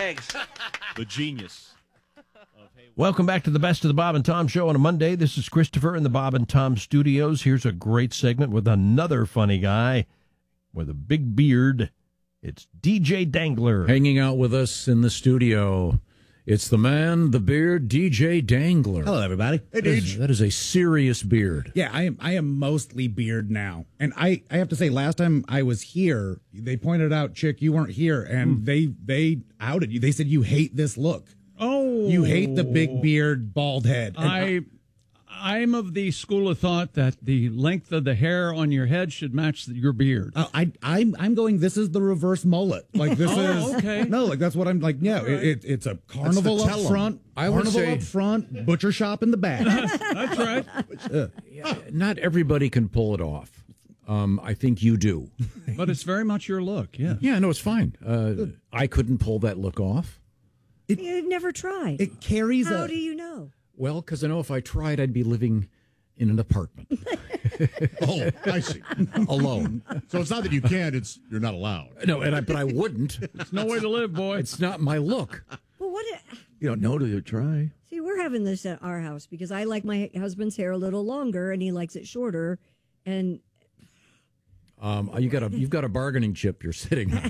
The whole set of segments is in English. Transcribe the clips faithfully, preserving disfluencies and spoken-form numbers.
bags. The genius. Welcome back to the Best of the Bob and Tom Show on a Monday. This is Christopher in the Bob and Tom Studios. Here's a great segment with another funny guy with a big beard. It's D J Dangler. Hanging out with us in the studio. It's the man, the beard, D J Dangler. Hello, everybody. Hey, that, is, that is a serious beard. Yeah, I am. I am mostly beard now, and I, I have to say, last time I was here, they pointed out, Chick, you weren't here, and hmm. they they outed you. They said you hate this look. Oh, you hate the big beard, bald head. And I, I'm of the school of thought that the length of the hair on your head should match your beard. Uh, I, I'm, I'm going. This is the reverse mullet. Like this oh, is okay. No, like that's what I'm like. Yeah, right. it, it, it's a carnival up front. I carnival say, up front, butcher shop in the back. That's right. Uh, yeah, not everybody can pull it off. Um, I think you do, but it's very much your look. Yeah, yeah. No, it's fine. Uh, I couldn't pull that look off. It, You'd never try. It carries. How a, do you know? Well, because I know if I tried, I'd be living in an apartment. Oh, I see. Alone. So it's not that you can't; it's you're not allowed. No, and I, but I wouldn't. It's no way to live, boy. It's not my look. Well, what? It, you don't know till you try. See, we're having this at our house because I like my husband's hair a little longer, and he likes it shorter, and. Um, you got a you've got a bargaining chip you're sitting on.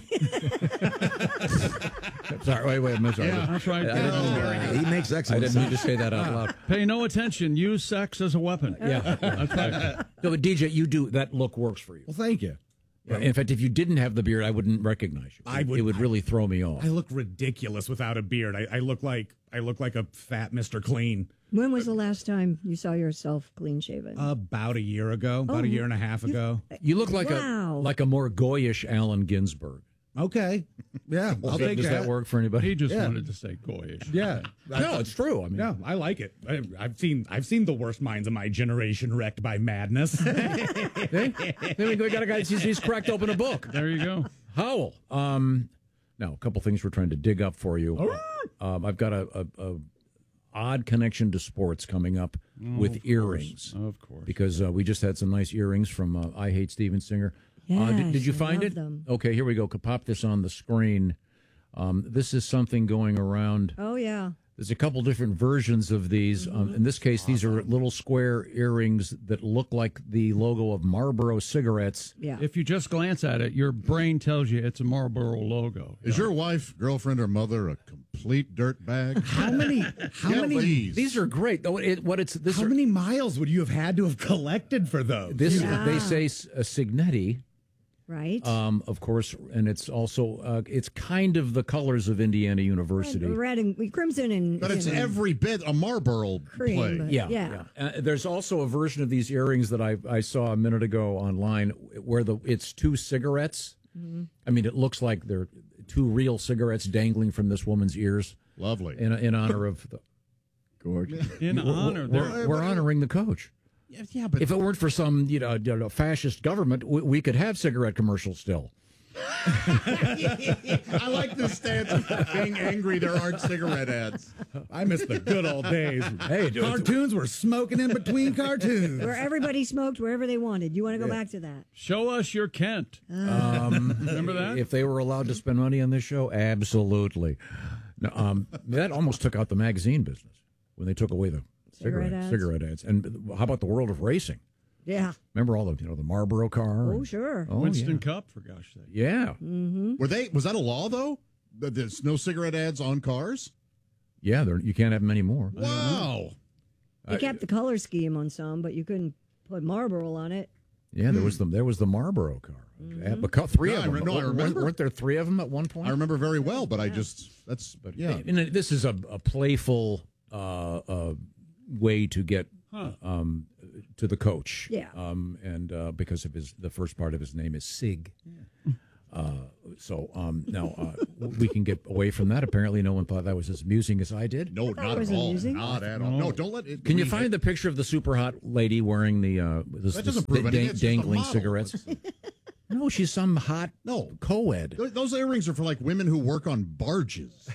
Sorry, wait, wait, I'm sorry. Yeah, that's right. I, I uh, he makes excellent I didn't need to say that out loud. Pay no attention. Use sex as a weapon. Yeah, that's right. No, but D J, you do that look works for you. Well, thank you. Yeah, in fact, if you didn't have the beard, I wouldn't recognize you. I would. It would really throw me off. I look ridiculous without a beard. I, I look like I look like a fat Mister Clean. When was the last time you saw yourself clean shaven? About a year ago, about oh, a year and a half ago. You look like wow. a like a more goyish Allen Ginsberg. Okay, yeah, I'll does, take does that. that work for anybody? He just yeah. wanted to say goyish. Yeah, no, it's true. I mean, yeah, I like it. I, I've seen I've seen the worst minds of my generation wrecked by madness. Hey, we got a guy. He's, he's cracked open a book. There you go, Howell. Um, now a couple things we're trying to dig up for you. Oh. Um, I've got a, a, a odd connection to sports coming up oh, with of earrings, course. Of course, because uh, we just had some nice earrings from uh, I Hate Steven Singer. Yes, uh, did, did you I find love it? them. Okay, here we go. Could pop this on the screen. Um, this is something going around. Oh, yeah. There's a couple different versions of these. Mm-hmm. Um, in this case, these are little square earrings that look like the logo of Marlboro cigarettes. Yeah. if you just glance at it, your brain tells you it's a Marlboro logo. Is your wife, girlfriend, or mother a complete dirtbag? How many? How Yeah, many? please. These are great. Though it, what it's this How are, many miles would you have had to have collected for those? this Yeah. they say a Signetti. Right. Um, of course, and it's also uh, it's kind of the colors of Indiana University. Red, red and crimson and. But it's you know, every bit a Marlboro cream. play. but- Yeah, yeah. Uh, there's also a version of these earrings that I I saw a minute ago online where the it's two cigarettes. Mm-hmm. I mean, it looks like they're two real cigarettes dangling from this woman's ears. Lovely. In in honor of the Gorgeous. In honor, we're, there. we're honoring the coach. Yeah, but If it weren't for some you know, you know fascist government, we, we could have cigarette commercials still. I like this stance of being angry there aren't cigarette ads. I miss the good old days. Hey, dude, cartoons were smoking in between cartoons. Where everybody smoked wherever they wanted. You want to go back to that? Show us your Kent. Um, Remember that? If they were allowed to spend money on this show, absolutely. No, um, that almost took out the magazine business when they took away the Cigarette cigarette ads. cigarette ads. And how about the world of racing? Yeah. Remember all the you know the Marlboro car? Oh, and- sure. Oh, Winston yeah. Cup, for gosh sake. Yeah, Were they? Was that a law though? That there's no cigarette ads on cars? yeah. they're- You can't have them anymore. Wow. They kept the color scheme on some, but you couldn't put Marlboro on it. Yeah, there was the there was the Marlboro car. Yeah, but co- three No, of I them. re- no, I Weren't- remember. Weren't there three of them at one point? I remember very well, but I just that's but yeah. And this is a, a playful uh, uh, way to get Huh. um, to the coach. Yeah. Um, and uh, because of his, the first part of his name is Sig. Uh, so um, now uh, we can get away from that. Apparently, no one thought that was as amusing as I did. No, thought not it was at all. amusing. Not at all. No, don't let it. Can you we- find the picture of the super hot lady wearing the uh, this, That this doesn't prove da- anything. It's just a dangling model. cigarettes? No, she's some hot No. co-ed. Th- Those earrings are for like women who work on barges.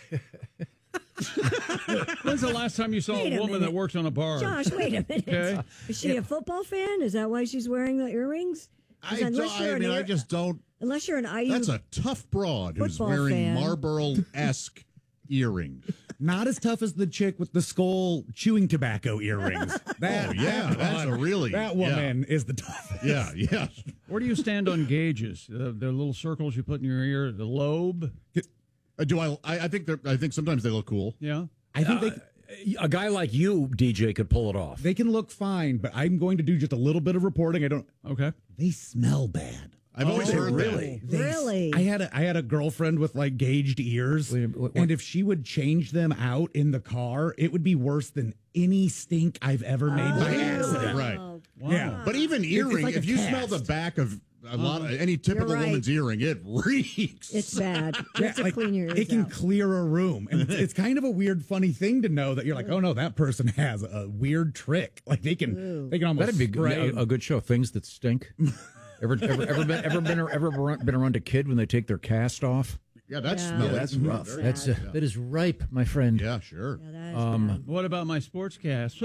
When's the last time you saw Wait a a woman minute. that worked on a bar? Josh, wait a minute. Okay. Is she a football fan? Is that why she's wearing the earrings? 'Cause I, unless don't- you're I an mean, I ear- just don't. Unless you're an I U. That's a tough broad who's football wearing fan. Marlboro-esque earrings. Not as tough as the chick with the skull chewing tobacco earrings. That, Oh, yeah, that that's one- a really- That woman is the toughest. Yeah, yeah. Where do you stand on gauges? Uh, the little circles you put in your ear, the lobe? Uh, do I? I I think they're. I think sometimes they look cool. Yeah. I think they A guy like you, D J, could pull it off. they can look fine, but I'm going to do just a little bit of reporting. I don't. Okay. They smell bad. I've always they heard really? that. Really? I had a I had a girlfriend with like gauged ears, Wait, what- and if she would change them out in the car, it would be worse than any stink I've ever made by accident. Right. Oh, Yeah, But even earring, like a if you cast. smell the back of a lot of any typical right. woman's earring, it reeks. it's bad. You have to like, clean your ears it can out. clear a room, and it's, it's kind of a weird, funny thing to know that you're like, oh no, that person has a weird trick. Like they can, they can almost That'd be spray. a, a good show. Things that stink. Ever, ever, ever been, ever been, ever been around a kid when they take their cast off? yeah, that's Yeah. smelly. Yeah, that's rough. Very- That's uh, that is ripe, my friend. yeah, sure. Yeah, that is Um, bad. What about my sportscast?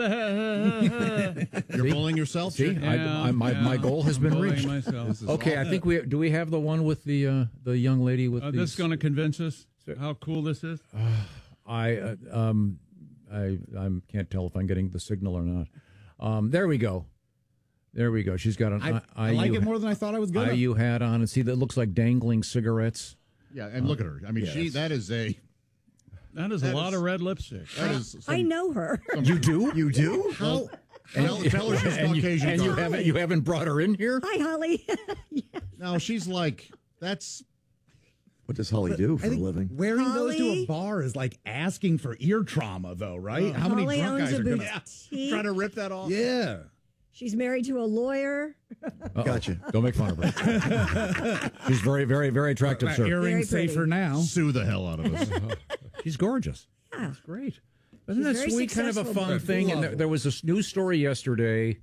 You're bullying yourself. See, Chick? I, I, my my goal has been Bullying reached. myself. Okay, I think we do. We have the one with the uh, the young lady with Uh, the. this is going to convince us how cool this is. I uh, um I I can't tell if I'm getting the signal or not. Um, there we go. There we go. She's got an I, I, I like IU it more than I thought I was gonna. I U hat on, and see that looks like dangling cigarettes. Yeah, and look at her. I mean, she. That is a. That is That a lot is- of red lipstick. That is. Some, I know her. You do? You do? How? Tell, tell her she's and you, Caucasian. and you dark. haven't you haven't brought her in here? Hi, Holly. No, she's like. That's. What does Holly do for I a think living? wearing those to Holly? a bar is like asking for ear trauma, though, right? How many Holly drunk owns guys a are gonna? boutique. Trying to rip that off. Yeah. She's married to a lawyer. Uh-oh. Gotcha. Don't make fun of her. She's very, very, very attractive, That sir. earring's Very safer pretty. now. Sue the hell out of us. She's gorgeous. Yeah. That's great. Isn't She's that very sweet? Kind of a successful. fun thing. And there, there was this news story yesterday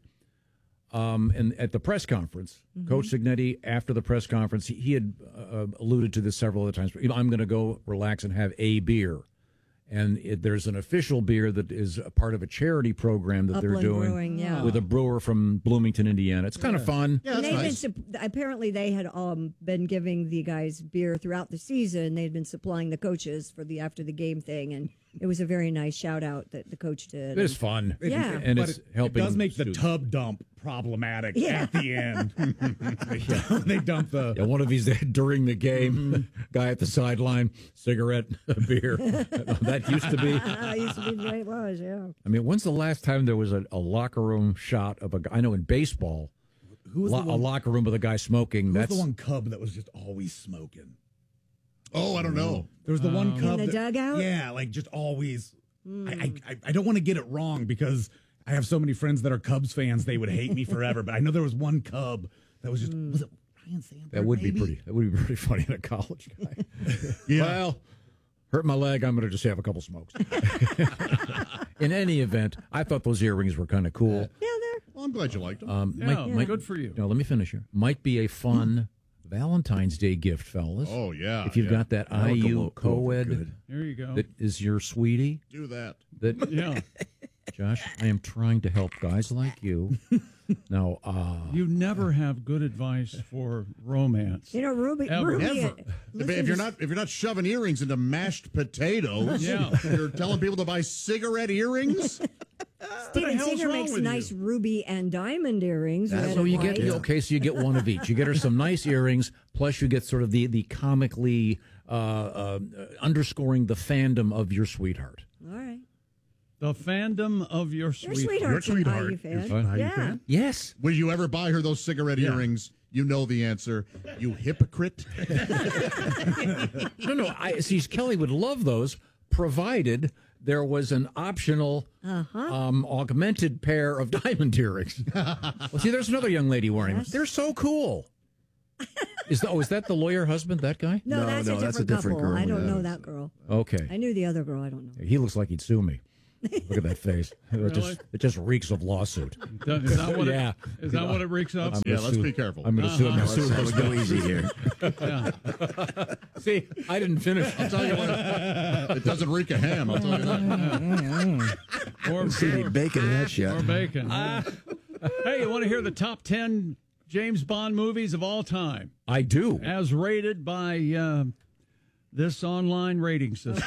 um, in, at the press conference. Mm-hmm. Coach Signetti, after the press conference, he, he had uh, alluded to this several other times. I'm going to go relax and have a beer. And it, there's an official beer that is a part of a charity program that Upland they're doing Brewing, yeah. with a brewer from Bloomington, Indiana. It's kind of fun. Yeah, And that's they've nice. been sup- apparently they had um, been giving the guys beer throughout the season. They'd been supplying the coaches for the after the game thing, and it was a very nice shout out that the coach did. It is fun. Yeah. And But it's it, helping. It does make the students. tub dump problematic Yeah. at the end. they, dump, they dump the. Yeah, one of these during the game, guy at the sideline, cigarette, beer. That used to be. That used to be the way it was, yeah. I mean, when's the last time there was a, a locker room shot of a guy? I know in baseball, Who was lo- the a one, locker room with a guy smoking. who was That's the one Cub that was just always smoking? Oh, I don't know. There was the one Cub the that- dugout? Yeah, like just always. I, I I don't want to get it wrong because I have so many friends that are Cubs fans. They would hate me forever. But I know there was one Cub that was just was it Ryan Sandberg? that would be maybe? pretty. That would be pretty funny in a college guy. Yeah. Well, hurt my leg. I'm going to just have a couple smokes. In any event, I thought those earrings were kind of cool. Yeah, there. Well, I'm glad you liked them. Um, Yeah, might, might- good for you. No, let me finish here. Might be a fun Valentine's Day gift, fellas. oh yeah. If you've yeah. got that That would I go U well- go co-ed good. There you go. that is your sweetie, do that. that Yeah. Josh, I am trying to help guys like you. Now, uh, You never have good advice for romance. You know, Ruby. Ever. Ruby Never. uh, If, listen if you're to- not if you're not shoving earrings into mashed potatoes, Yeah. you're telling people to buy cigarette earrings. Steven hell's Singer wrong makes with nice you? ruby and diamond earrings. That's red so and you get white. okay, so you get one of each. You get her some nice earrings, plus you get sort of the the comically uh, uh, underscoring the fandom of your sweetheart. All right. The fandom of your Your sweet. sweetheart's Your an sweetheart I U is fan. an I U yeah. fan? Yes. Will you ever buy her those cigarette earrings? You know the answer. You hypocrite. No, no. I see. Kelly would love those, provided there was an optional um, augmented pair of diamond earrings. Well, see, there's another young lady wearing them. They're so cool. Is the, oh, is that the lawyer husband? That guy? No, No, that's, no, a that's a different different couple. girl, I don't yeah. know that girl. I Okay. knew the other girl. I don't know. He looks like he'd sue me. Look at that face. It Really? just it just reeks of lawsuit. Is that what Yeah. it, is that what it reeks up? I'm Yeah, gonna let's sue- be careful. I'm going to sue him. Let's, Sue let's those go guys. easy here. See, I didn't finish. I'll tell you what. It doesn't reek of ham. I'll tell you that. Or, See any or, bacon in that or shit. bacon. Hey, you want to hear the top ten James Bond movies of all time, I do. as rated by uh, this online rating system.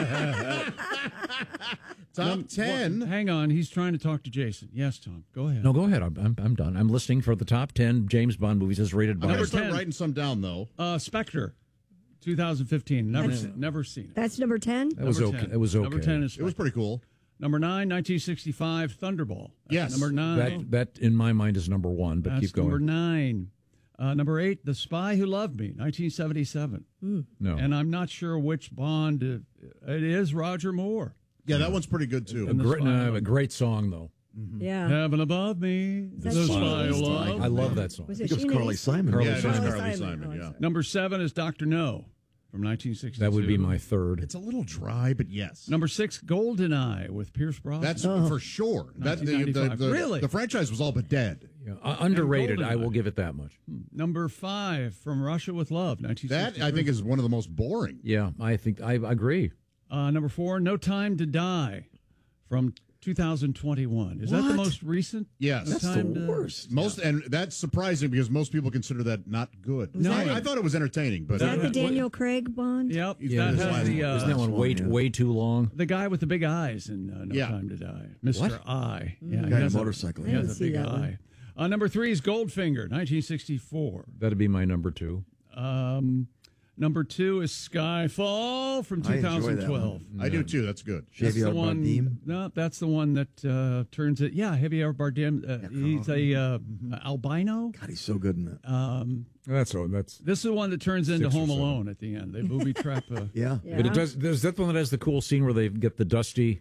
Top ten. Hang on, he's trying to talk to Jason. Yes, Tom, go ahead. No, go ahead. I'm, I'm, I'm done. I'm listening for the top ten James Bond movies as rated by. I'm Number going to start ten. writing some down, though. Uh, Spectre, twenty fifteen. Never, That's- se- never seen it. That's number ten. That was Number okay. ten. It was okay. Number ten is It was Spectre. pretty cool. Number nine, nineteen sixty-five, Thunderball. That's Yes. Number nine. That that in my mind is number one, but That's keep going. number nine. Uh, number eight, The Spy Who Loved Me, nineteen seventy-seven. No, And I'm not sure which Bond it, it is. Roger Moore. Yeah, that one's pretty good, too. a, And the great, Spy Who no, Loved a Me. great song though. Yeah. Heaven above me, the that Spy Who Sheena's Loved Time? I love that song. Was I it think it was Sheena's? Carly Simon. Carly Yeah, it is Simon. Carly Simon, Oh, yeah. sorry. Number seven is Doctor No from nineteen sixty-two. That would be my third. It's a little dry, but yes. Number six, Goldeneye with Pierce Brosnan. That's for sure. That the, the, nineteen ninety-five. the, Really? the franchise was all but dead. Yeah, uh, underrated. I Goldeneye. will give it that much. Number five, From Russia with Love, nineteen sixty-three. That, I think, is one of the most boring. Yeah, I think I agree. Uh, number four, No Time to Die from two thousand twenty-one. Is that the What? most recent? Yes. No That's Time the to- worst. Most, and that's surprising because most people consider that not good. No. I, I thought it was entertaining, but Is that the What- Daniel Craig Bond? Yep. Yeah, that this has last the, one. uh, Isn't that one one, way yeah. way too long? the guy with the big eyes in uh, No Yeah. Time to Die, Mister What? I. Yeah, he Guy on a has motorcycle. He I has didn't a see big that one. eye. Uh, number three is Goldfinger, nineteen sixty-four. That'd be my number two. Um, number two is Skyfall from I enjoy that two thousand twelve. I do too. That's good. That's the Javier one. Bardem. No, that's the one that uh, turns it. Yeah, Javier Bardem. Uh, he's a uh, albino. God, he's so good in that. Um, That's so. That's. this is the one that turns into Six or Home seven. Alone at the end. They booby trap. A, Yeah. Yeah. But it does. There's that one that has the cool scene where they get the dusty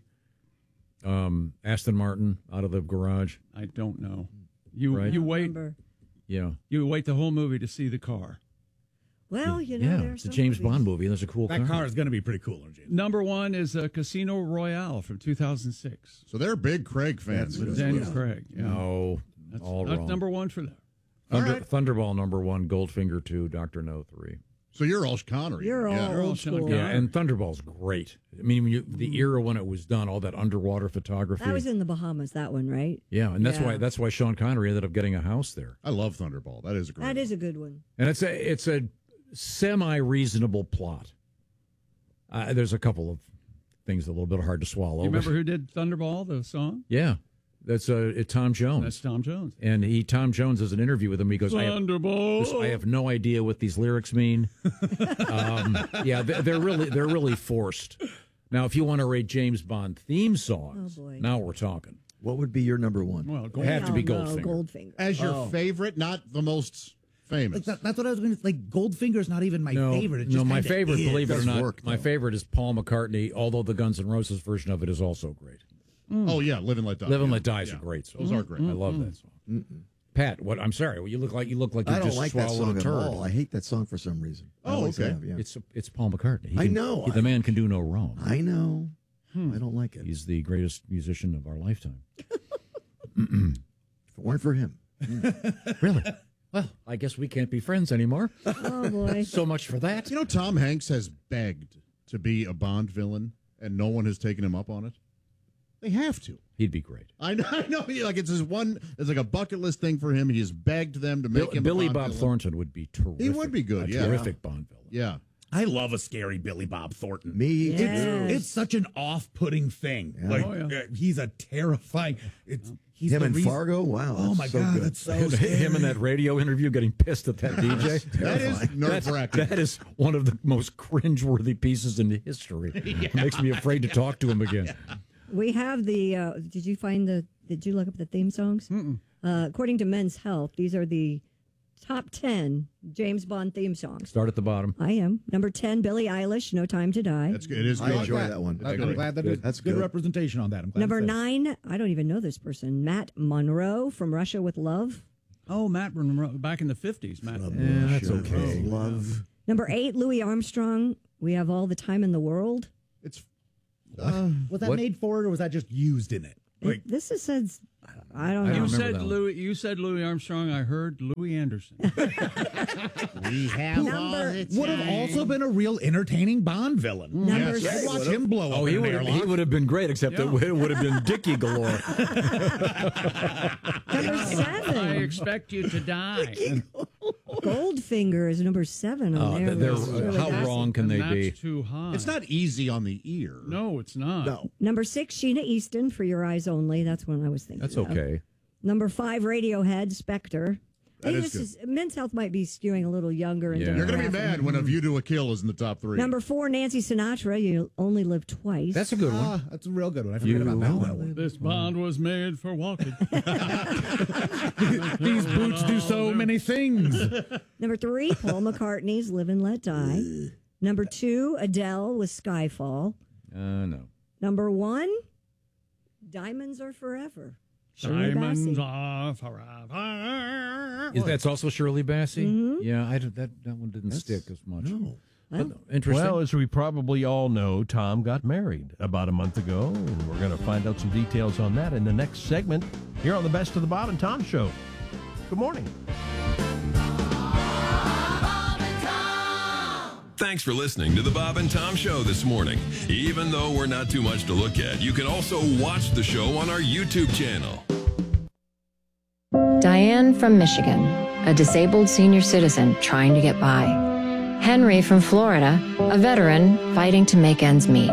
um, Aston Martin out of the garage. I don't know. You Right. you I wait. remember. Yeah. You wait the whole movie to see the car. Well, you know, yeah. there are It's a some James movies. Bond movie. And there's a cool That car. car is going to be pretty cool, James. Number one is uh, Casino Royale from two thousand six. So they're big Craig fans. That's With Yeah. Daniel Yeah. Craig. Yeah. No, That's, all that's wrong. number one for them. Thunder, All right. Thunderball number one, Goldfinger two, Doctor No three. So you're all Connery. You're all yeah. all old Sean school. Connery. Yeah, and Thunderball's great. I mean, when you, the era when it was done, all that underwater photography. That was in the Bahamas, that one, right? yeah, and that's Yeah. why that's why Sean Connery ended up getting a house there. I love Thunderball. That is a great. That one. is a good one. And it's a it's a semi reasonable plot. Uh, there's a couple of things a little bit hard to swallow. You but- remember who did Thunderball, the song? Yeah, that's uh, it, Tom Jones. That's Tom Jones. And he, Tom Jones, does an interview with him. He goes, I have, Thunderball. I have no idea what these lyrics mean. um, yeah, they- they're really they're really forced. Now, if you want to rate James Bond theme songs, Oh, boy. now we're talking. What would be your number one? Well, go It had to be Oh, no, Goldfinger. Goldfinger. As your Oh. favorite, not the most famous. Like that, that's what I was going to like. Goldfinger's not even my no, favorite. It no, just my kinda favorite, is. believe it or Does not, work, my though. favorite is Paul McCartney. Although the Guns N' Roses version of it is also great. Oh yeah, Live and Let Die. "Live and yeah. Let Die" is Yeah. a great song. Those are great. I love that song. Pat, what? I'm sorry. Well, you look like you look like you I don't just like that swallowed song a at turd. all. I hate that song for some reason. I Oh, always okay. have, yeah. It's it's Paul McCartney. He I can- know. he- the I- man can do no wrong. I know. I don't like it. He's the greatest musician of our lifetime. If it weren't for him. Really? Well, I guess we can't be friends anymore. Oh, boy. So much for that. You know, Tom Hanks has begged to be a Bond villain, and no one has taken him up on it. They have to. He'd be great. I know. I know. Like it's his one. It's like a bucket list thing for him. He has begged them to make Bill, him. Billy a Bond Bob villain. Thornton would be terrific. He would be good, A yeah. terrific Bond villain. Yeah. I love a scary Billy Bob Thornton. Me Yes. too. It's such an off-putting thing. Like Oh, yeah. uh, he's a terrifying. It's he's Him the and reason- Fargo? Wow. Oh that's my so God, good. that's so Him, scary. him in that radio interview getting pissed at that D J. That is nerve That's, wracking. that is one of the most cringeworthy pieces in history. It makes me afraid to talk to him again. We have the. Uh, did you find the? Did you look up the theme songs? Uh, according to Men's Health, these are the top ten James Bond theme songs. Start at the bottom. I am number ten. Billie Eilish, "No Time to Die." That's good. It is I good. enjoy that one. I'm Good. glad that Good. That's good good. representation on that. I'm glad Number it says. nine. I don't even know this person. Matt Monroe from Russia with Love. Oh, Matt Monroe, back in the fifties. Matt. Yeah, that's Sure. okay. Love. Number eight. Louis Armstrong. "We Have All the Time in the World." It's Was that What? made for it, or was that just used in it? Like, It, this is says. I don't I know. You don't remember said that one. Louis. You said Louis Armstrong. I heard Louis Anderson. we have Number- would have also been a real entertaining Bond villain. Number Yes. I'd watch him blow up. Oh, he in an would have, airlock. he would have been great, except Yeah. it would have been Dickie galore. Number I seven. expect you to die. Goldfinger is number seven on Oh, there. they're, with Shirley how Bassey. wrong can And they that's be? too high. It's not easy on the ear. No, it's not. No. Number six, Sheena Easton, For Your Eyes Only. That's one I was thinking That's of. okay. Number five, Radiohead, Spectre. I That think is this is, Men's Health might be skewing a little younger. And Yeah. You're going to be demographic. mad when A View to a Kill is in the top three. Number four, Nancy Sinatra, You Only Live Twice. That's a good one. Ah, that's a real good one. I forgot about that, that one. This bond was made for walking. These boots do so many things. Number three, Paul McCartney's Live and Let Die. Number two, Adele with Skyfall. Uh, no. Number one, Diamonds Are Forever. Shirley Diamonds Bassey. are forever. Is that's also Shirley Bassey? Mhm. Yeah, I did, that that one didn't stick as much. No. But interesting. Well, as we probably all know, Tom got married about a month ago, and we're going to find out some details on that in the next segment here on the Best of the Bob and Tom Show. Good morning. Thanks for listening to the Bob and Tom Show this morning. Even though we're not too much to look at, you can also watch the show on our YouTube channel. Diane from Michigan, a disabled senior citizen trying to get by. Henry from Florida, a veteran fighting to make ends meet.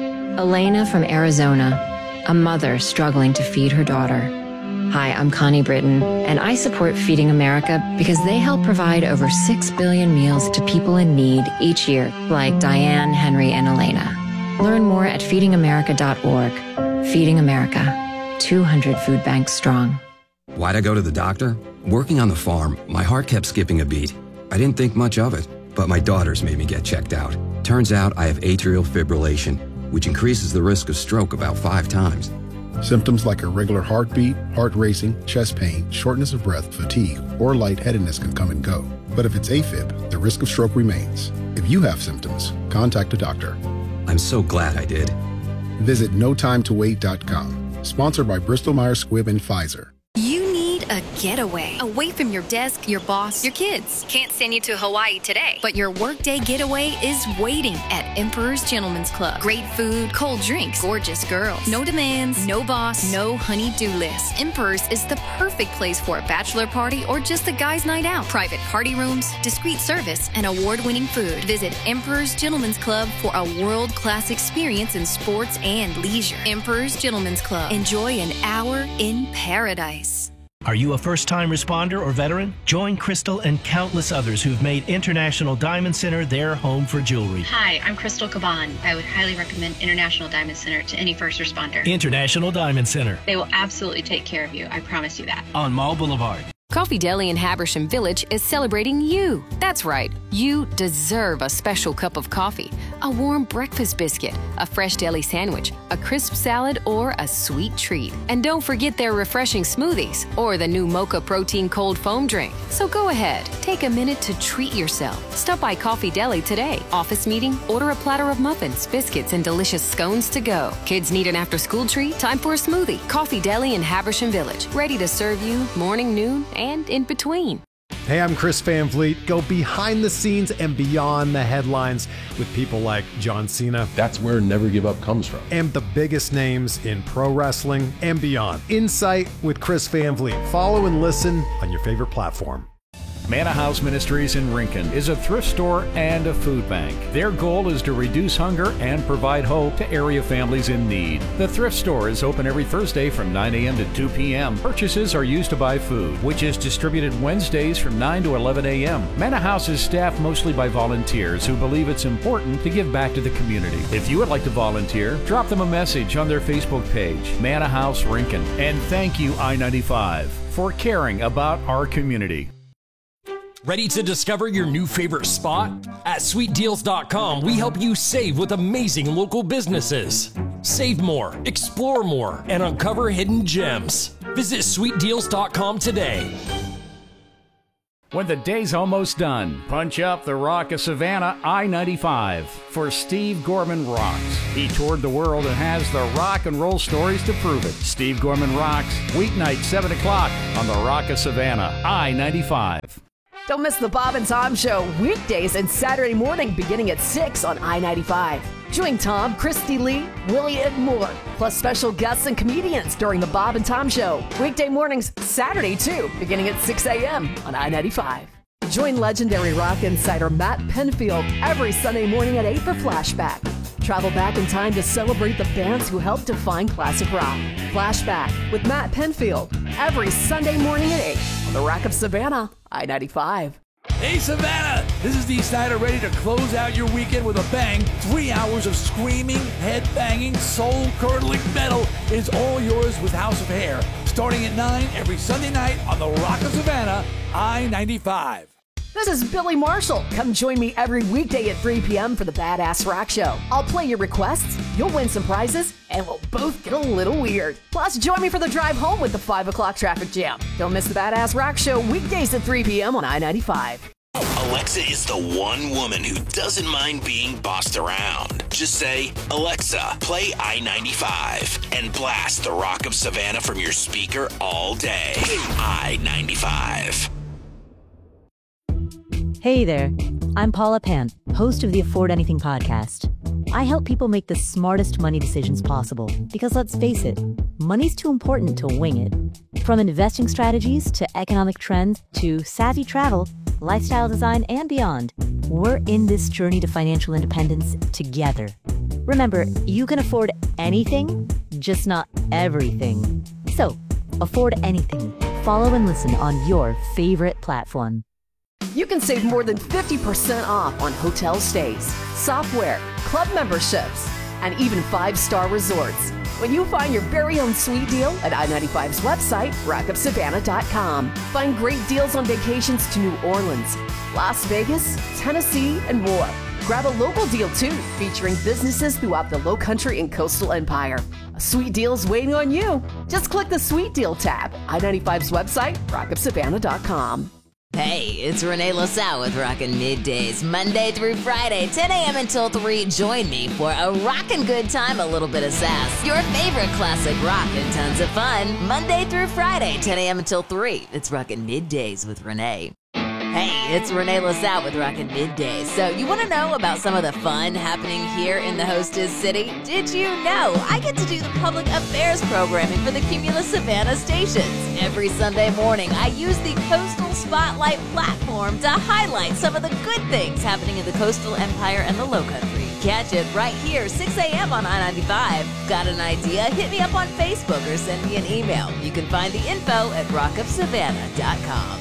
Elena from Arizona, a mother struggling to feed her daughter. Hi, I'm Connie Britton, and I support Feeding America because they help provide over six billion meals to people in need each year, like Diane, Henry, and Elena. Learn more at feeding america dot org. Feeding America, two hundred food banks strong. Why'd I go to the doctor? Working on the farm, my heart kept skipping a beat. I didn't think much of it, but my daughters made me get checked out. Turns out I have atrial fibrillation, which increases the risk of stroke about five times. Symptoms like irregular heartbeat, heart racing, chest pain, shortness of breath, fatigue, or lightheadedness can come and go. But if it's AFib, the risk of stroke remains. If you have symptoms, contact a doctor. I'm so glad I did. Visit no time to wait dot com. Sponsored by Bristol Myers Squibb and Pfizer. You need a getaway away from your desk, your boss, your kids. Can't send you to Hawaii today, but your workday getaway is waiting at Emperor's Gentleman's Club. Great food, cold drinks, gorgeous girls. No demands, no boss, no honey-do list. Emperor's is the perfect place for a bachelor party or just a guy's night out. Private party rooms, discreet service, and award-winning food. Visit Emperor's Gentleman's Club for a world-class experience in sports and leisure. Emperor's Gentleman's Club. Enjoy an hour in paradise. Are you a first-time responder or veteran? Join Crystal and countless others who've made International Diamond Center their home for jewelry. Hi, I'm Crystal Caban. I would highly recommend International Diamond Center to any first responder. International Diamond Center. They will absolutely take care of you. I promise you that. On Mall Boulevard. Coffee Deli in Habersham Village is celebrating you. That's right. You deserve a special cup of coffee, a warm breakfast biscuit, a fresh deli sandwich, a crisp salad, or a sweet treat. And don't forget their refreshing smoothies or the new Mocha Protein Cold Foam Drink. So go ahead, take a minute to treat yourself. Stop by Coffee Deli today. Office meeting? Order a platter of muffins, biscuits, and delicious scones to go. Kids need an after-school treat? Time for a smoothie. Coffee Deli in Habersham Village. Ready to serve you morning, noon, and in between. Hey, I'm Chris Van Vliet. Go behind the scenes and beyond the headlines with people like John Cena. That's where Never Give Up comes from. And the biggest names in pro wrestling and beyond. Insight with Chris Van Vliet. Follow and listen on your favorite platform. Manna House Ministries in Rincon is a thrift store and a food bank. Their goal is to reduce hunger and provide hope to area families in need. The thrift store is open every Thursday from nine a.m. to two p.m. Purchases are used to buy food, which is distributed Wednesdays from nine to eleven a.m. Manna House is staffed mostly by volunteers who believe it's important to give back to the community. If you would like to volunteer, drop them a message on their Facebook page, Manna House Rincon. And thank you, I ninety-five, for caring about our community. Ready to discover your new favorite spot? At sweet deals dot com, we help you save with amazing local businesses. Save more, explore more, and uncover hidden gems. Visit sweet deals dot com today. When the day's almost done, punch up the Rock of Savannah I ninety-five for Steve Gorman Rocks. He toured the world and has the rock and roll stories to prove it. Steve Gorman Rocks, weeknight seven o'clock on the Rock of Savannah I ninety-five. Don't miss the Bob and Tom Show weekdays and Saturday morning beginning at six on I ninety-five. Join Tom, Christy Lee, Willie, and more, plus special guests and comedians during the Bob and Tom Show. Weekday mornings, Saturday too, beginning at six a.m. on I ninety-five. Join legendary rock insider Matt Penfield every Sunday morning at eight for Flashback. Travel back in time to celebrate the bands who helped define classic rock. Flashback with Matt Penfield every Sunday morning at eight on the Rock of Savannah, I ninety-five. Hey Savannah, this is Dee Snider ready to close out your weekend with a bang. Three hours of screaming, head-banging, soul-curdling metal is all yours with House of Hair. Starting at nine every Sunday night on the Rock of Savannah, I ninety-five. This is Billy Marshall. Come join me every weekday at three p.m. for the Badass Rock Show. I'll play your requests, you'll win some prizes, and we'll both get a little weird. Plus, join me for the drive home with the five o'clock traffic jam. Don't miss the Badass Rock Show weekdays at three p.m. on I ninety-five. Alexa is the one woman who doesn't mind being bossed around. Just say, Alexa, play I ninety-five, and blast the Rock of Savannah from your speaker all day. I ninety-five. Hey there, I'm Paula Pant, host of the Afford Anything podcast. I help people make the smartest money decisions possible because let's face it, money's too important to wing it. From investing strategies to economic trends to savvy travel, lifestyle design, and beyond, we're in this journey to financial independence together. Remember, you can afford anything, just not everything. So, afford anything. Follow and listen on your favorite platform. You can save more than fifty percent off on hotel stays, software, club memberships, and even five-star resorts when you find your very own sweet deal at I ninety-five's website, rock of savannah dot com. Find great deals on vacations to New Orleans, Las Vegas, Tennessee, and more. Grab a local deal, too, featuring businesses throughout the Lowcountry and Coastal Empire. A sweet deal is waiting on you. Just click the Sweet Deal tab, I ninety-five's website, rock of savannah dot com. Hey, it's Renee LaSalle with Rockin' Middays, Monday through Friday, ten a.m. until three. Join me for a rockin' good time, a little bit of sass, your favorite classic rock, and tons of fun. Monday through Friday, ten a.m. until three. It's Rockin' Middays with Renee. Hey, it's Renee LaSalle with Rockin' Middays. So, you want to know about some of the fun happening here in the hostess city? Did you know I get to do the public affairs programming for the Cumulus Savannah stations? Every Sunday morning, I use the Coastal Spotlight platform to highlight some of the good things happening in the Coastal Empire and the Lowcountry. Catch it right here, six a.m. on I ninety-five. Got an idea? Hit me up on Facebook or send me an email. You can find the info at rock of savannah dot com.